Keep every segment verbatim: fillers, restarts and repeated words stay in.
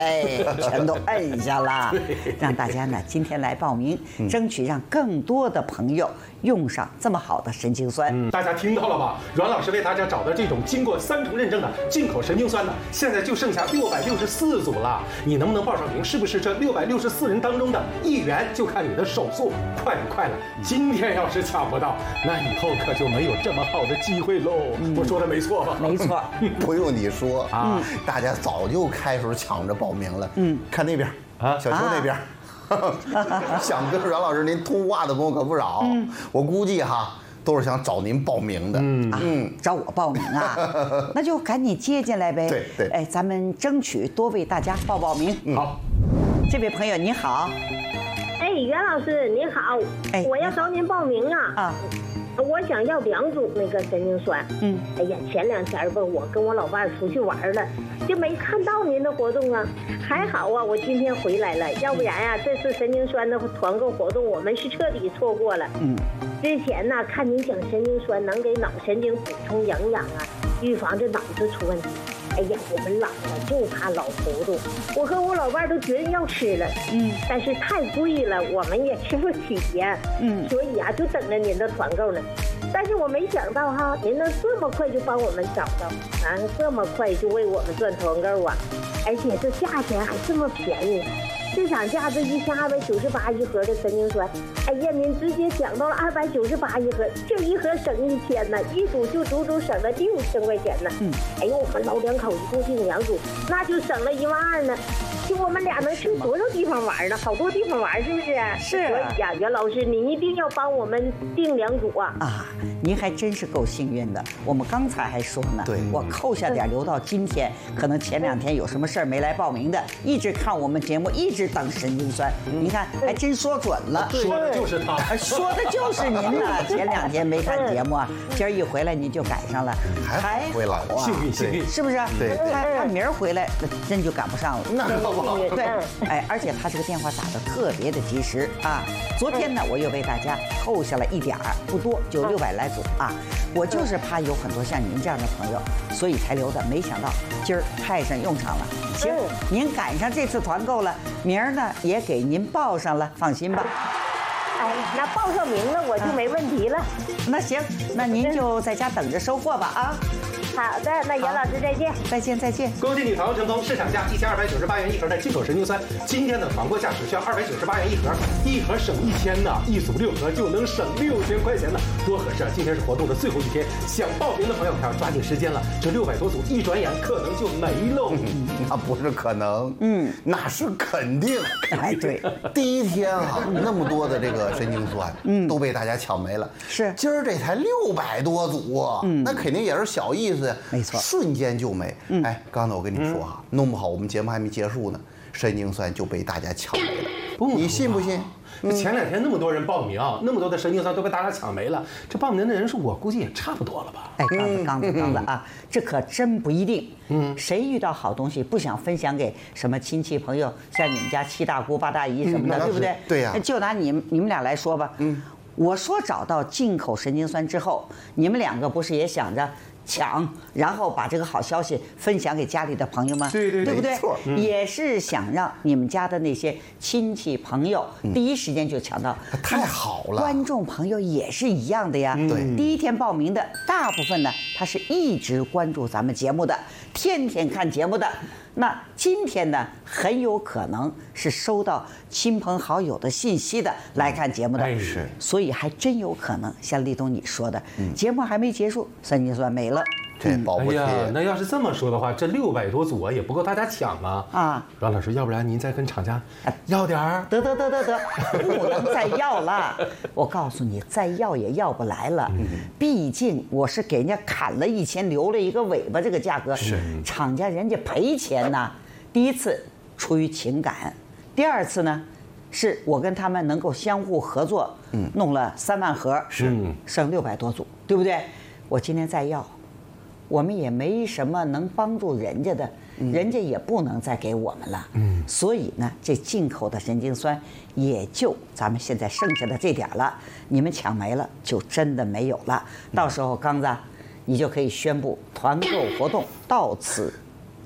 哎，全都摁下了，让大家呢今天来报名，争取让更多的朋友用上这么好的神经酸。 嗯，大家听到了吧？阮老师为大家找的这种经过三重认证的进口神经酸呢，现在就剩下六百六十四组了。你能不能报上名？是不是这六百六十四人当中的一员？就看你的手速快不快了。今天要是抢不到，那以后可就没有这么好的机会喽。嗯、我说的没错吧？ 没错， 不用你说啊，嗯、大家早就开始抢着报名了。嗯，看那边啊，小邱那边。啊想跟阮老师您通话的朋友可不少，嗯、我估计哈都是想找您报名的。 嗯嗯，啊、找我报名啊，那就赶紧接进来呗。 对对， 哎，咱们争取多为大家报报名。 嗯、好， 这位朋友你好。 哎，袁老师您好，哎，我要找您报名啊。啊。我想要两组那个神经酸。嗯，哎呀，前两天吧，我跟我老伴出去玩了，就没看到您的活动啊。还好啊，我今天回来了，要不然呀、啊，这次神经酸的团购活动我们是彻底错过了。嗯，之前呢，看您讲神经酸能给脑神经补充营养啊，预防这脑子出问题。哎呀，我们老了就怕老糊涂，我和我老伴都决定要吃了，嗯，但是太贵了，我们也吃不起呀，嗯，所以啊，就等着您的团购呢。但是我没想到哈，您能这么快就帮我们找到，啊，这么快就为我们赚团购啊，而且这价钱还这么便宜。市场价这一千二百九十八一盒的神经酸，哎呀，您直接讲到了二百九十八一盒，这一盒省一千呢，一组就足足省了六千块钱呢。嗯，哎呦，我们老两口一共订两组，那就省了一万二呢。就我们俩能去多少地方玩呢？好多地方玩，是不是？ 是。 所以呀，袁老师，您一定要帮我们订两组啊！ 啊，您还真是够幸运的。我们刚才还说呢， 对， 我扣下点留到今天，可能前两天有什么事儿没来报名的，一直看我们节目，一直等神经酸。你看，还真说准了。 说的就是他， 说的就是您呢。前两天没看节目啊，今儿一回来您就赶上了， 还回来了， 幸运幸运， 是不是？ 对， 他他明儿回来，那真就赶不上了。 那可不。 对，哎，而且他这个电话打得特别的及时啊！昨天呢，我又为大家扣下了一点儿，不多，就六百来组啊。我就是怕有很多像您这样的朋友，所以才留的。没想到今儿派上用场了。行，您赶上这次团购了，明儿呢也给您报上了，放心吧。 哎，那报上名了我就没问题了。啊、 那行，那您就在家等着收货吧啊。 好的，那袁老师再见， 再见再见。 恭喜你团购成功，市场价一千二百九十八元一盒的进口神经酸，今天的团购价只需要二百九十八元一盒，一盒省一千呢，一组六盒就能省六千块钱呢，多合适啊！今天是活动的最后一天，想报名的朋友可要抓紧时间了，这六百多组一转眼可能就没喽。 嗯、那不是可能，嗯，那是肯定。 哎，对， 第一天啊，那么多的这个神经酸，嗯，都被大家抢没了。 是， 今儿这才六百多组，嗯，那肯定也是小意思。 没错， 瞬间就没。嗯、哎，刚才我跟你说啊，嗯、弄不好我们节目还没结束呢，神经酸就被大家抢没了。 不， 你信不信？ 嗯、前两天那么多人报名，那么多的神经酸都被大家抢没了，这报名的人数我估计也差不多了吧？ 哎，刚子刚子刚子啊，这可真不一定。嗯，谁遇到好东西不想分享给什么亲戚朋友，像你们家七大姑八大姨什么的，嗯、对不对？ 对呀、啊。 就拿你们你们俩来说吧。嗯，我说找到进口神经酸之后，你们两个不是也想着抢，然后把这个好消息分享给家里的朋友吗？ 对对对，对不对？ 嗯、 也是想让你们家的那些亲戚朋友、嗯、第一时间就抢到。 太好了！ 观众朋友也是一样的呀。 对、嗯， 第一天报名的大部分呢，他是一直关注咱们节目的，天天看节目的。那今天呢，很有可能是收到亲朋好友的信息的来看节目的， 是， 所以还真有可能像立冬你说的，嗯、节目还没结束，神经酸没了。 这保不齐、 哎呀，那要是这么说的话，这六百多组啊，也不够大家抢啊！啊，阮老师，要不然您再跟厂家要点儿？ 得得得得得，不能再要了。我告诉你，再要也要不来了。嗯、毕竟我是给人家砍了一千，留了一个尾巴，这个价格是厂家人家赔钱呐。第一次出于情感，第二次呢，是我跟他们能够相互合作，嗯，弄了三万盒， 是剩六百多组，对不对？我今天再要。我们也没什么能帮助人家的，嗯、人家也不能再给我们了。嗯，所以呢，这进口的神经酸也就咱们现在剩下的这点了。你们抢没了，就真的没有了。到时候刚子，你就可以宣布团购活动到此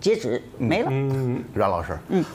截止没了。 嗯，阮老师，嗯，